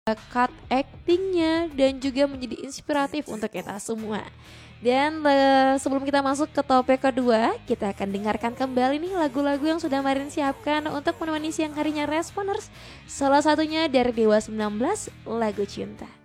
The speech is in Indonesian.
bakat actingnya dan juga menjadi inspiratif untuk kita semua. Dan sebelum kita masuk ke topik kedua, kita akan dengarkan kembali nih lagu-lagu yang sudah Marin siapkan untuk menemani siang harinya Responers. Salah satunya dari Dewa 19, lagu Cinta.